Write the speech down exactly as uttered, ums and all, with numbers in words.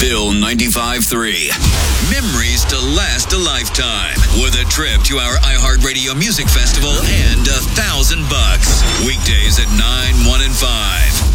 Bill ninety-five three. Memories to last a lifetime. With a trip to our iHeartRadio Music Festival and a thousand